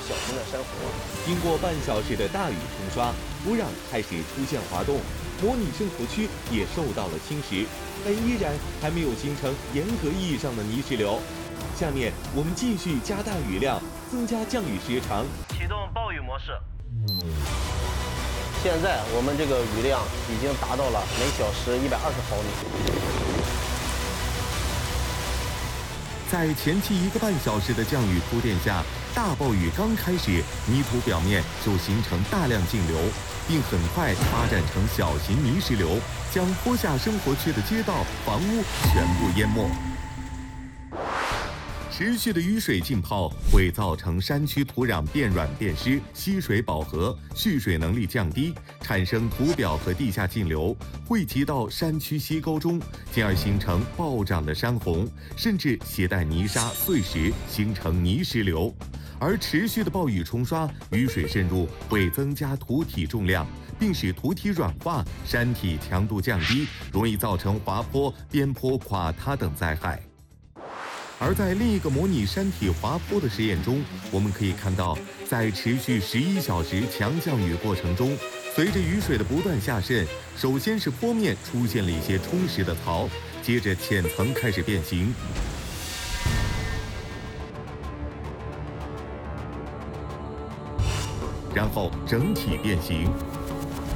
小型的山洪。 经过半小时的大雨冲刷，土壤开始出现滑动，模拟生活区也受到了侵蚀，但依然还没有形成严格意义上的泥石流。下面我们继续加大雨量，增加降雨时长， 启动暴雨模式。 现在我们这个雨量已经达到了每小时120毫米。 在前期1个半小时的降雨铺垫下，大暴雨刚开始，泥土表面就形成大量径流，并很快发展成小型泥石流，将坡下生活区的街道、房屋全部淹没。持续的雨水浸泡会造成山区土壤变软变湿，吸水饱和，蓄水能力降低，产生土表和地下径流，汇集到山区溪沟中，进而形成暴涨的山洪，甚至携带泥沙、碎石，形成泥石流。而持续的暴雨冲刷，雨水渗入会增加土体重量，并使土体软化，山体强度降低，容易造成滑坡、边坡垮塌等灾害。而在另一个模拟山体滑坡的实验中，我们可以看到，在持续11小时强降雨过程中，随着雨水的不断下渗，首先是坡面出现了一些充实的槽，接着浅层开始变形，然后整体变形。